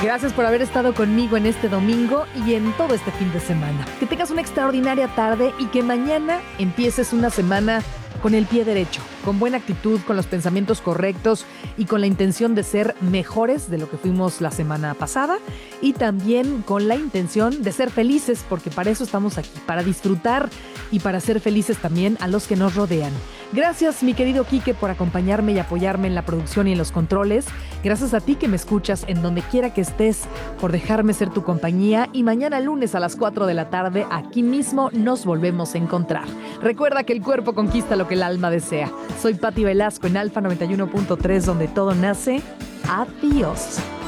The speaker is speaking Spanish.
Gracias por haber estado conmigo en este domingo y en todo este fin de semana. Que tengas una extraordinaria tarde y que mañana empieces una semana con el pie derecho, con buena actitud, con los pensamientos correctos y con la intención de ser mejores de lo que fuimos la semana pasada y también con la intención de ser felices, porque para eso estamos aquí, para disfrutar y para ser felices también a los que nos rodean. Gracias, mi querido Quique, por acompañarme y apoyarme en la producción y en los controles. Gracias a ti que me escuchas en donde quiera que estés, por dejarme ser tu compañía. Y mañana lunes a las 4 de la tarde, aquí mismo nos volvemos a encontrar. Recuerda que el cuerpo conquista lo que el alma desea. Soy Pati Velasco en Alfa 91.3, donde todo nace. Adiós.